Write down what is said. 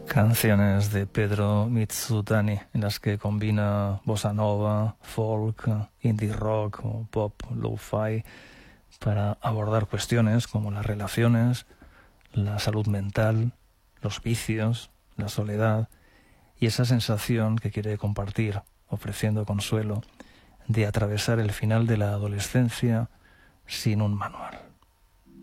Canciones de Pedro Mitsutani en las que combina bossa nova, folk, indie rock o pop lo-fi para abordar cuestiones como las relaciones, la salud mental, los vicios, la soledad y esa sensación que quiere compartir, ofreciendo consuelo, de atravesar el final de la adolescencia sin un manual.